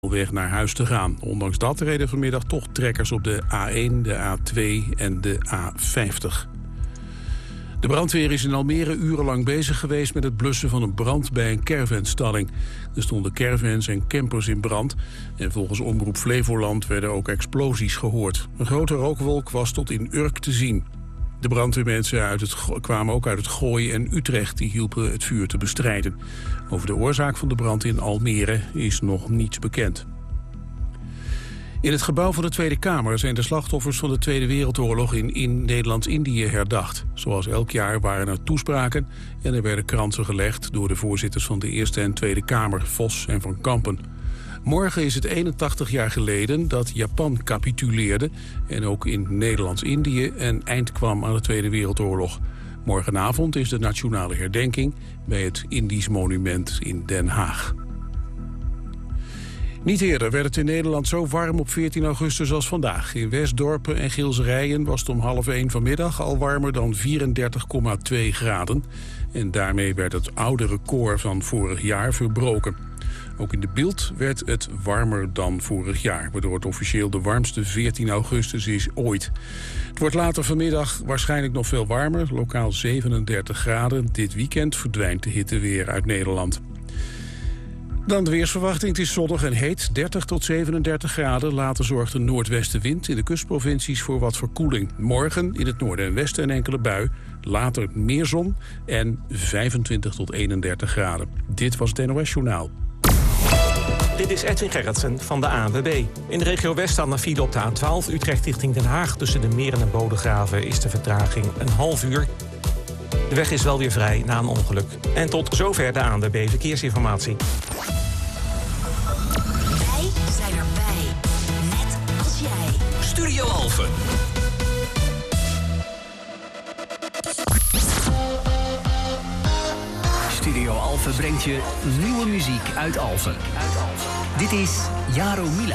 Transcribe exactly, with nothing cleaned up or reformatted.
weg naar huis te gaan. Ondanks dat reden vanmiddag toch trekkers op de A één, de A twee en de A vijftig. De brandweer is in Almere urenlang bezig geweest met het blussen van een brand bij een caravanstalling. Er stonden caravans en campers in brand en volgens Omroep Flevoland werden ook explosies gehoord. Een grote rookwolk was tot in Urk te zien. De brandweermensen uit het, kwamen ook uit het Gooi en Utrecht, die hielpen het vuur te bestrijden. Over de oorzaak van de brand in Almere is nog niets bekend. In het gebouw van de Tweede Kamer zijn de slachtoffers van de Tweede Wereldoorlog in, in Nederlands-Indië herdacht. Zoals elk jaar waren er toespraken en er werden kransen gelegd door de voorzitters van de Eerste en Tweede Kamer, Vos en Van Kampen. Morgen is het eenentachtig jaar geleden dat Japan capituleerde en ook in Nederlands-Indië een eind kwam aan de Tweede Wereldoorlog. Morgenavond is de nationale herdenking bij het Indisch Monument in Den Haag. Niet eerder werd het in Nederland zo warm op veertien augustus als vandaag. In Westdorpen en Gilserijen was het om half één vanmiddag al warmer dan vierendertig komma twee graden. En daarmee werd het oude record van vorig jaar verbroken. Ook in de Bilt werd het warmer dan vorig jaar, waardoor het officieel de warmste veertien augustus is ooit. Het wordt later vanmiddag waarschijnlijk nog veel warmer, lokaal zevenendertig graden. Dit weekend verdwijnt de hitte weer uit Nederland. Dan de weersverwachting. Het is zonnig en heet, dertig tot zevenendertig graden. Later zorgt een noordwestenwind in de kustprovincies voor wat verkoeling. Morgen in het noorden en westen een enkele bui. Later meer zon en vijfentwintig tot eenendertig graden. Dit was het N O S-journaal. Dit is Edwin Gerritsen van de A N W B. In de regio West staan er file op de A twaalf Utrecht richting Den Haag. Tussen de Meren en Bodegraven is de vertraging een half uur. De weg is wel weer vrij na een ongeluk. En tot zover de A N W B Verkeersinformatie. Wij zijn erbij. Net als jij. Studio Alphen. Studio Alphen brengt je nieuwe muziek uit Alphen. Dit is Jaro Mila.